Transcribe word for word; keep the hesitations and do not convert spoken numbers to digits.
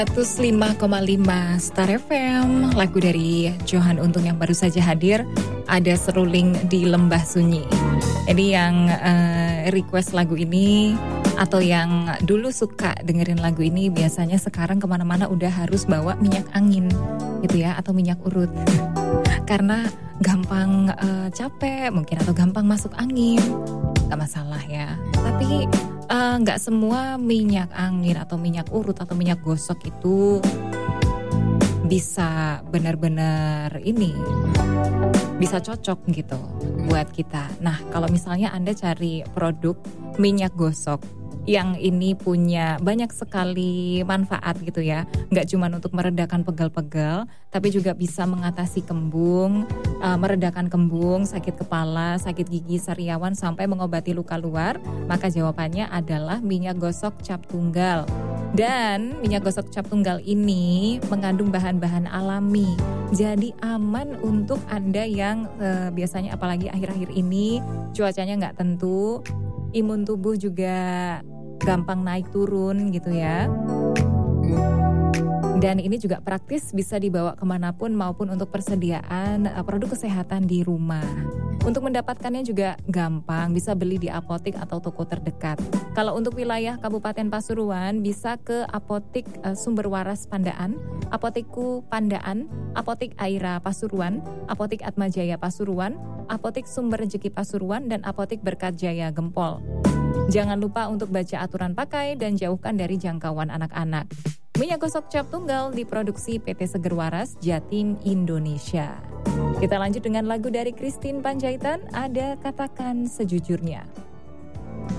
seratus lima koma lima Star F M, lagu dari Johan Untung yang baru saja hadir, ada Seruling di Lembah Sunyi. Jadi yang uh, request lagu ini atau yang dulu suka dengerin lagu ini biasanya sekarang kemana-mana udah harus bawa minyak angin gitu ya, atau minyak urut. Karena gampang uh, capek mungkin atau gampang masuk angin, gak masalah ya. Tapi nggak uh, semua minyak angin atau minyak urut atau minyak gosok itu bisa benar-benar ini bisa cocok gitu buat kita. Nah, kalau misalnya Anda cari produk minyak gosok yang ini punya banyak sekali manfaat gitu ya, nggak cuma untuk meredakan pegal-pegal, tapi juga bisa mengatasi kembung, uh, meredakan kembung, sakit kepala, sakit gigi, sariawan, sampai mengobati luka luar, maka jawabannya adalah minyak gosok cap tunggal. Dan minyak gosok cap tunggal ini mengandung bahan-bahan alami, jadi aman untuk Anda yang uh, biasanya apalagi akhir-akhir ini cuacanya nggak tentu, imun tubuh juga gampang naik turun gitu ya. Dan ini juga praktis, bisa dibawa kemanapun maupun untuk persediaan uh, produk kesehatan di rumah. Untuk mendapatkannya juga gampang, bisa beli di apotik atau toko terdekat. Kalau untuk wilayah Kabupaten Pasuruan bisa ke Apotik uh, Sumber Waras Pandaan, Apotikku Pandaan, Apotik Aira Pasuruan, Apotik Atmajaya Pasuruan, Apotik Sumber Rejeki Pasuruan, dan Apotik Berkat Jaya Gempol. Jangan lupa untuk baca aturan pakai dan jauhkan dari jangkauan anak-anak. Minyak gosok cap tunggal diproduksi P T Seger Waras, Jatim, Indonesia. Kita lanjut dengan lagu dari Christine Panjaitan, ada Katakan Sejujurnya.